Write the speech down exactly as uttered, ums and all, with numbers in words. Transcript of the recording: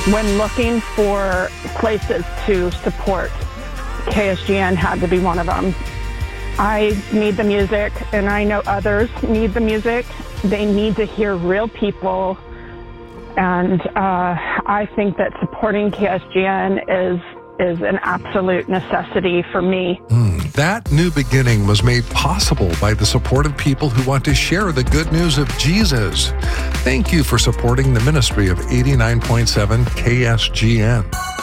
when looking for places to support, K S G N had to be one of them. I need the music, and I know others need the music. They need to hear real people, and uh, I think that supporting K S G N is is an absolute necessity for me. Mm, that new beginning was made possible by the support of people who want to share the good news of Jesus. Thank you for supporting the ministry of eighty-nine point seven K S G N.